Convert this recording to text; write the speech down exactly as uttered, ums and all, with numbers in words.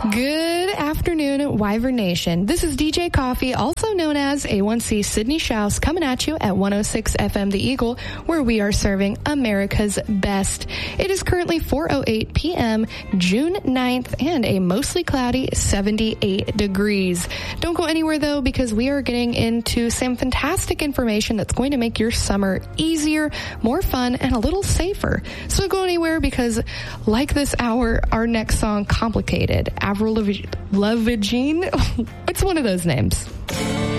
Good afternoon, Wyvern Nation. This is D J Coffee, also known as A one C Sydney Shouse, coming at you at one oh six F M The Eagle, where we are serving America's best. It is currently four oh eight p.m., June ninth, and a mostly cloudy seventy-eight degrees. Don't go anywhere, though, because we are getting into some fantastic information that's going to make your summer easier, more fun, and a little safer. So don't go anywhere because, like this hour, our next song, Complicated, Avril Lavigne, it's one of those names.